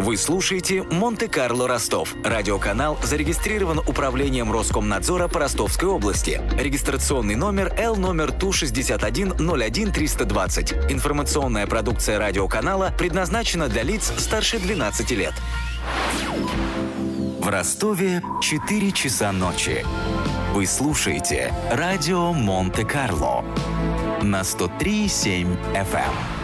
Вы слушаете «Монте-Карло Ростов». Радиоканал зарегистрирован Управлением Роскомнадзора по Ростовской области. Регистрационный номер Л номер ТУ-61-01-320. Информационная продукция радиоканала предназначена для лиц старше 12 лет. В Ростове 4 часа ночи. Вы слушаете радио «Монте-Карло» на 103,7 FM.